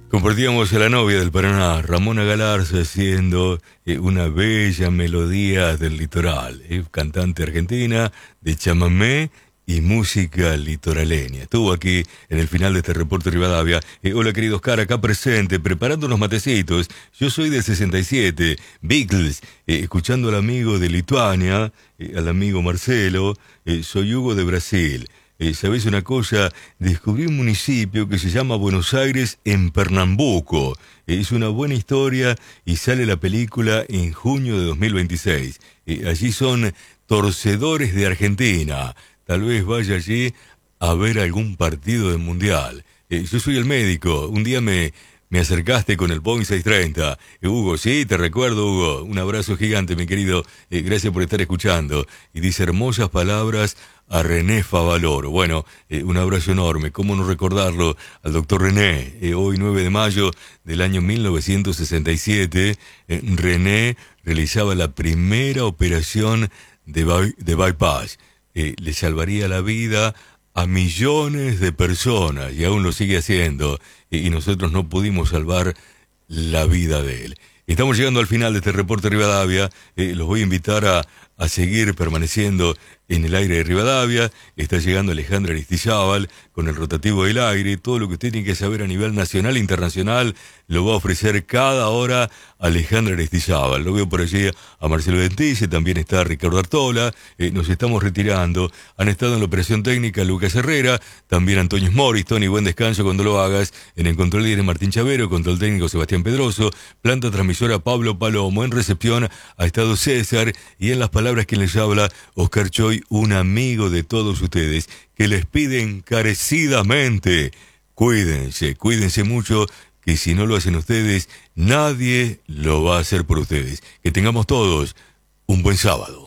Compartíamos a la novia del Paraná, Ramona Galarza, haciendo una bella melodía del litoral, cantante argentina de chamamé y música litoraleña. Estuvo aquí en el final de este reporte Rivadavia. Hola querido Oscar, acá presente, preparando unos matecitos. Yo soy del 67, Beatles, escuchando al amigo de Lituania, al amigo Marcelo. Soy Hugo de Brasil. ¿Sabés una cosa? Descubrí un municipio que se llama Buenos Aires en Pernambuco. Es una buena historia y sale la película en junio de 2026. Allí son torcedores de Argentina. Tal vez vaya allí a ver algún partido del Mundial. Yo soy el médico. Un día me acercaste con el Boeing 630. Hugo, sí, te recuerdo, Hugo. Un abrazo gigante, mi querido. Gracias por estar escuchando. Y dice hermosas palabras a René Favaloro. Bueno, un abrazo enorme. ¿Cómo no recordarlo al doctor René? Hoy, 9 de mayo del año 1967, René realizaba la primera operación de bypass. Le salvaría la vida a millones de personas y aún lo sigue haciendo, y nosotros no pudimos salvar la vida de él. Estamos llegando al final de este reporte Rivadavia. Los voy a invitar a seguir permaneciendo en el aire de Rivadavia. Está llegando Alejandra Aristizábal con el rotativo del aire. Todo lo que usted tiene que saber a nivel nacional e internacional lo va a ofrecer cada hora Alejandra Aristizábal. Lo veo por allí a Marcelo Dentice, también está Ricardo Artola. Nos estamos retirando. Han estado en la operación técnica Lucas Herrera, también Antonio Morris. Tony, buen descanso cuando lo hagas. En el control líder Martín Chavero, control técnico Sebastián Pedroso, planta transmisora Pablo Palomo, en recepción ha estado César, y en las palabras que les habla Oscar Choy, un amigo de todos ustedes, que les pide encarecidamente, cuídense mucho, que si no lo hacen ustedes, nadie lo va a hacer por ustedes. Que tengamos todos un buen sábado.